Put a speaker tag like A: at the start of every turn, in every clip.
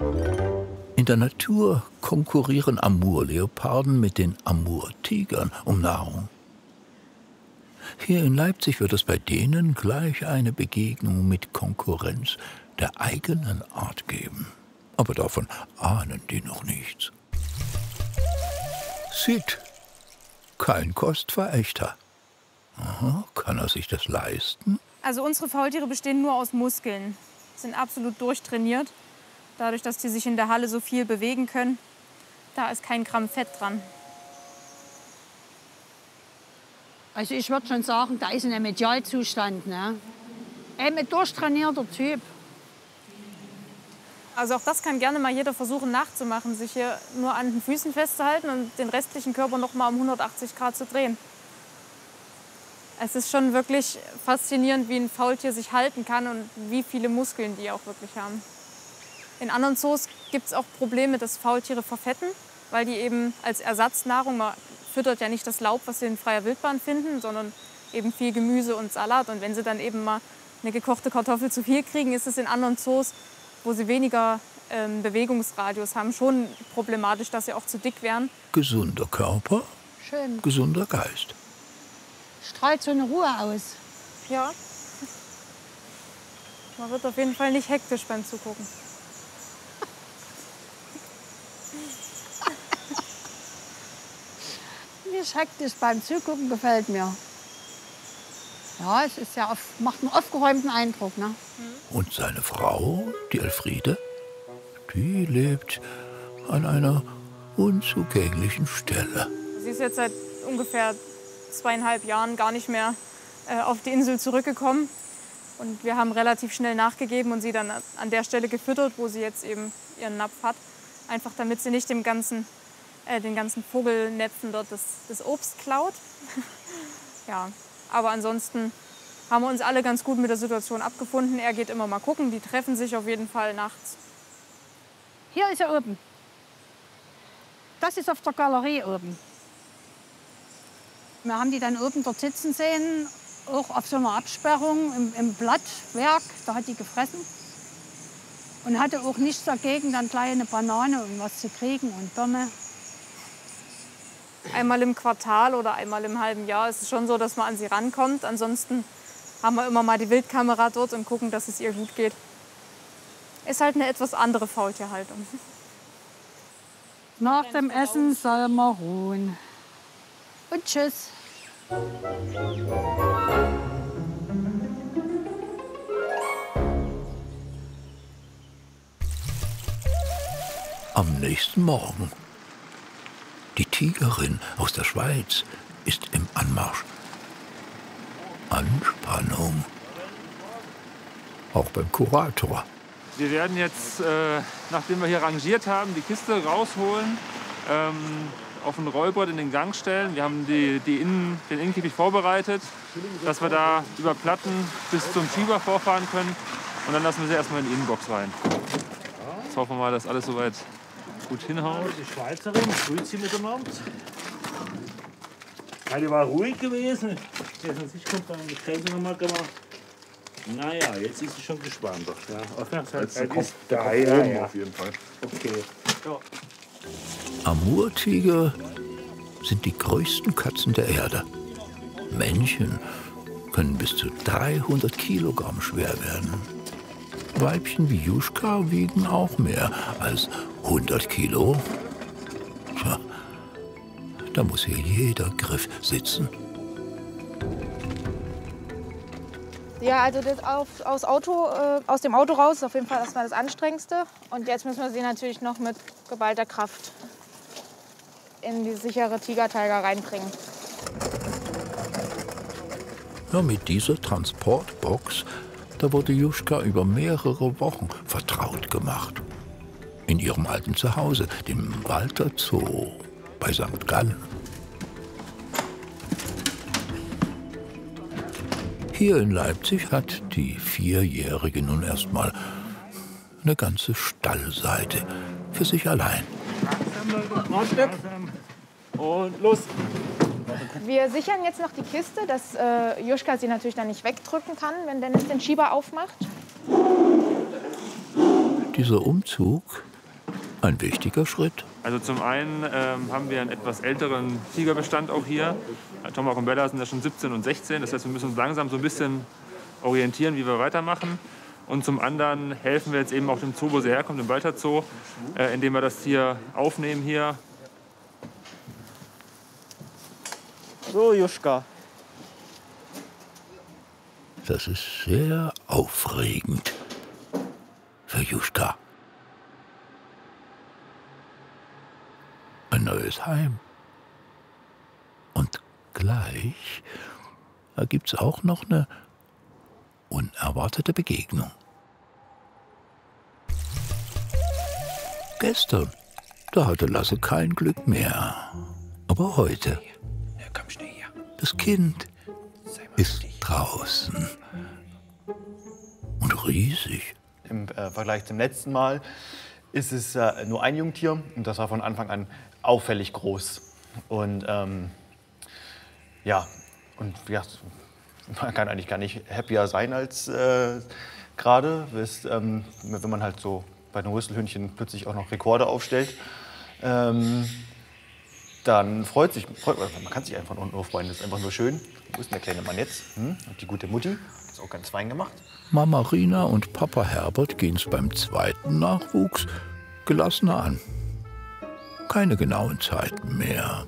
A: In der Natur konkurrieren Amurleoparden mit den Amurtigern um Nahrung. Hier in Leipzig wird es bei denen gleich eine Begegnung mit Konkurrenz der eigenen Art geben. Aber davon ahnen die noch nichts. Sid, kein Kostverächter. Aha, kann er sich das leisten?
B: Also unsere Faultiere bestehen nur aus Muskeln, sind absolut durchtrainiert. Dadurch, dass die sich in der Halle so viel bewegen können, da ist kein Gramm Fett dran.
C: Also ich würde schon sagen, da ist ein Medialzustand, ne? Ein durchtrainierter Typ.
B: Also auch das kann gerne mal jeder versuchen nachzumachen, sich hier nur an den Füßen festzuhalten und den restlichen Körper noch mal um 180 Grad zu drehen. Es ist schon wirklich faszinierend, wie ein Faultier sich halten kann und wie viele Muskeln die auch wirklich haben. In anderen Zoos gibt es auch Probleme, dass Faultiere verfetten, weil die eben als Ersatznahrung, man füttert ja nicht das Laub, was sie in freier Wildbahn finden, sondern eben viel Gemüse und Salat. Und wenn sie dann eben mal eine gekochte Kartoffel zu viel kriegen, ist es in anderen Zoos, wo sie weniger Bewegungsradius haben, schon problematisch, dass sie auch zu dick werden.
A: Gesunder Körper,
C: Schön.
A: gesunder Geist.
C: Strahlt so eine Ruhe aus.
B: Ja. Man wird auf jeden Fall nicht hektisch beim Zugucken.
C: Nicht hektisch beim Zugucken gefällt mir. Ja, es ist ja macht einen aufgeräumten Eindruck, ne?
A: Und seine Frau, die Elfriede, die lebt an einer unzugänglichen Stelle.
B: Sie ist jetzt seit ungefähr 2,5 Jahren gar nicht mehr auf die Insel zurückgekommen. Und wir haben relativ schnell nachgegeben und sie dann an der Stelle gefüttert, wo sie jetzt eben ihren Napf hat. Einfach damit sie nicht den ganzen Vogelnäpfen dort das Obst klaut. Ja, aber ansonsten haben wir uns alle ganz gut mit der Situation abgefunden. Er geht immer mal gucken, die treffen sich auf jeden Fall nachts.
C: Hier ist er oben. Das ist auf der Galerie oben. Wir haben die dann oben dort sitzen sehen, auch auf so einer Absperrung im Blattwerk. Da hat die gefressen. Und hatte auch nichts dagegen, dann gleich eine Banane, um was zu kriegen und Birne.
B: Einmal im Quartal oder einmal im halben Jahr ist es schon so, dass man an sie rankommt. Ansonsten haben wir immer mal die Wildkamera dort und gucken, dass es ihr gut geht. Ist halt eine etwas andere Faultierhaltung.
C: Nach dem Essen soll man ruhen. Und tschüss.
A: Am nächsten Morgen. Die Tigerin aus der Schweiz ist im Anmarsch. Anspannung. Auch beim Kurator.
D: Wir werden jetzt, nachdem wir hier rangiert haben, die Kiste rausholen, auf ein Rollbrett in den Gang stellen. Wir haben den Innenkäfig vorbereitet, dass wir da über Platten bis zum Schieber vorfahren können. Und dann lassen wir sie erstmal in die Innenbox rein. Jetzt hoffen wir mal, dass alles soweit gut hinhaut.
E: Die Schweizerin, grüßt sie miteinander. Ja, die war ruhig gewesen. Jetzt an sich kommt dann die Grenze nochmal gemacht. Naja, jetzt ist sie schon gespannter. Ja, Aufmerksamkeit ist da. Ja, auf jeden Fall. Okay. Ja.
A: Amurtiger sind die größten Katzen der Erde. Männchen können bis zu 300 Kilogramm schwer werden. Weibchen wie Juschka wiegen auch mehr als 100 Kilo. Tja, da muss hier jeder Griff sitzen.
B: Ja, also das aus dem Auto raus ist auf jeden Fall erstmal das Anstrengendste. Und jetzt müssen wir sie natürlich noch mit geballter Kraft in die sichere Tigertaiga reinbringen.
A: Ja, mit dieser Transportbox, da wurde Juschka über mehrere Wochen vertraut gemacht. In ihrem alten Zuhause, dem Walter Zoo bei St. Gallen. Hier in Leipzig hat die Vierjährige nun erstmal eine ganze Stallseite für sich allein.
E: Und los!
B: Wir sichern jetzt noch die Kiste, dass Juschka sie natürlich dann nicht wegdrücken kann, wenn Dennis den Schieber aufmacht.
A: Dieser Umzug Ein wichtiger Schritt.
D: Also zum einen haben wir einen etwas älteren Tigerbestand auch hier. Tomak und Bella sind ja schon 17 und 16. Das heißt, wir müssen uns langsam so ein bisschen orientieren, wie wir weitermachen. Und zum anderen helfen wir jetzt eben auch dem Zoo, wo sie herkommt, dem Walter Zoo, indem wir das Tier aufnehmen hier.
F: So, Juschka.
A: Das ist sehr aufregend für Juschka. Ein neues Heim. Und gleich gibt es auch noch eine unerwartete Begegnung. Gestern, da hatte Lasse kein Glück mehr. Aber heute, das Kind ist draußen. Und riesig.
G: Im Vergleich zum letzten Mal ist es nur ein Jungtier und das war von Anfang an auffällig groß. Und ja, man kann eigentlich gar nicht happier sein als gerade, wenn man halt so bei den Rüsselhündchen plötzlich auch noch Rekorde aufstellt. Dann man kann sich einfach nur freuen, das ist einfach nur schön. Wo ist denn der kleine Mann jetzt? Und die gute Mutti, ist auch ganz fein gemacht.
A: Mama Rina und Papa Herbert gehen es beim zweiten Nachwuchs gelassener an. Keine genauen Zeiten mehr.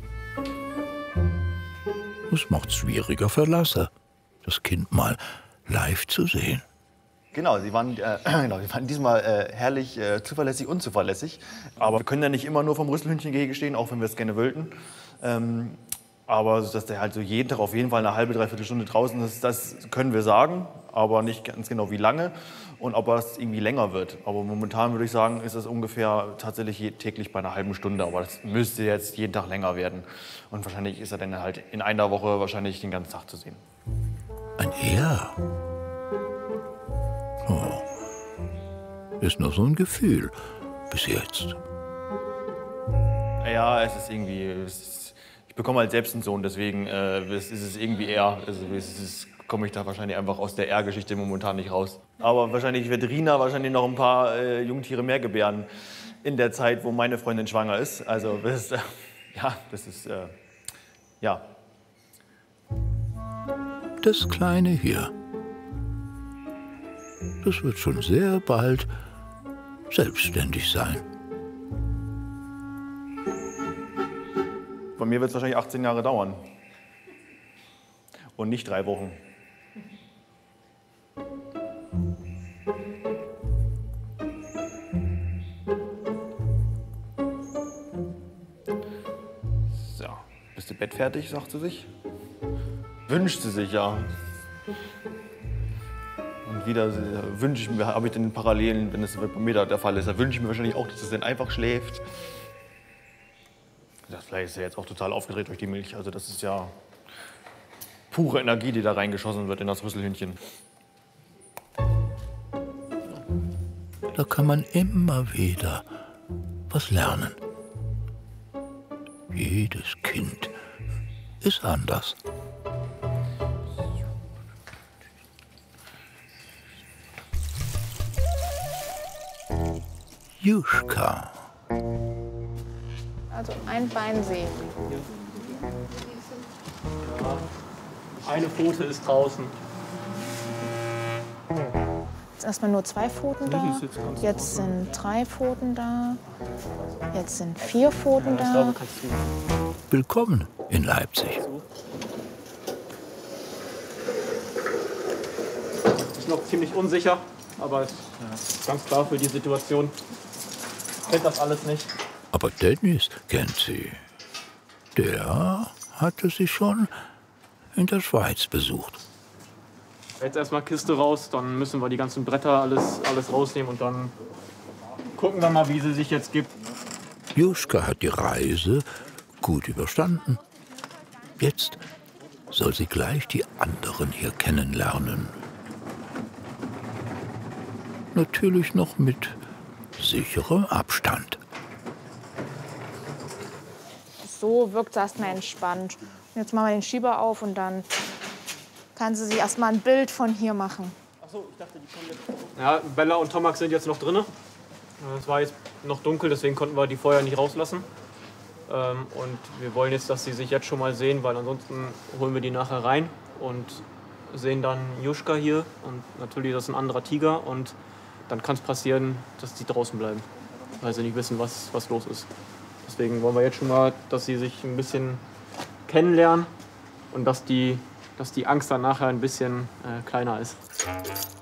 A: Das macht es schwieriger für Lasse, das Kind mal live zu sehen.
G: Genau, sie waren diesmal herrlich zuverlässig, unzuverlässig. Aber wir können ja nicht immer nur vom Rüsselhündchengehege stehen, auch wenn wir es gerne wollten. Aber dass der halt so jeden Tag auf jeden Fall eine halbe, dreiviertel Stunde draußen ist, das können wir sagen, aber nicht ganz genau wie lange und ob es irgendwie länger wird. Aber momentan würde ich sagen, ist es ungefähr tatsächlich täglich bei einer halben Stunde. Aber das müsste jetzt jeden Tag länger werden. Und wahrscheinlich ist er dann halt in einer Woche wahrscheinlich den ganzen Tag zu sehen.
A: Ein Er? Oh. Ist nur so ein Gefühl bis jetzt.
G: Ja, es ist irgendwie... Ich bekomme halt selbst einen Sohn, deswegen ist es irgendwie eher, komme ich da wahrscheinlich einfach aus der R-Geschichte momentan nicht raus. Aber wahrscheinlich wird Rina noch ein paar Jungtiere mehr gebären in der Zeit, wo meine Freundin schwanger ist. Also das ist, ja.
A: Das Kleine hier, das wird schon sehr bald selbstständig sein.
G: Bei mir wird es wahrscheinlich 18 Jahre dauern. Und nicht 3 Wochen. So, bist du bettfertig, sagt sie sich. Wünscht sie sich, ja. Und wieder wünsche ich mir, habe ich den Parallelen, wenn es bei mir der Fall ist, da wünsche ich mir wahrscheinlich auch, dass es dann einfach schläft. Das Fleisch ist ja jetzt auch total aufgedreht durch die Milch. Also das ist ja pure Energie, die da reingeschossen wird in das Rüsselhündchen.
A: Da kann man immer wieder was lernen. Jedes Kind ist anders. Juschka.
B: Also ein Bein sehen.
F: Eine Pfote ist draußen.
B: Jetzt erstmal nur 2 Pfoten da. Jetzt sind 3 Pfoten da. Jetzt sind 4 Pfoten da.
A: Willkommen in Leipzig.
F: Ist noch ziemlich unsicher, aber ist ganz klar für die Situation. Kennt das alles nicht.
A: Aber Dennis kennt sie. Der hatte sie schon in der Schweiz besucht.
F: Jetzt erstmal Kiste raus, dann müssen wir die ganzen Bretter alles rausnehmen und dann gucken wir mal, wie sie sich jetzt gibt.
A: Juschka hat die Reise gut überstanden. Jetzt soll sie gleich die anderen hier kennenlernen. Natürlich noch mit sicherem Abstand.
B: So wirkt es erstmal entspannt. Und jetzt machen wir den Schieber auf und dann kann sie sich erstmal ein Bild von hier machen.
F: Ach so, ich dachte, die kommen jetzt. Ja, Bella und Tomak sind jetzt noch drin. Es war jetzt noch dunkel, deswegen konnten wir die vorher nicht rauslassen. Und wir wollen jetzt, dass sie sich jetzt schon mal sehen, weil ansonsten holen wir die nachher rein und sehen dann Juschka hier. Und natürlich, das ist ein anderer Tiger. Und dann kann es passieren, dass die draußen bleiben, weil sie nicht wissen, was los ist. Deswegen wollen wir jetzt schon mal, dass sie sich ein bisschen kennenlernen und dass die Angst dann nachher ein bisschen kleiner ist.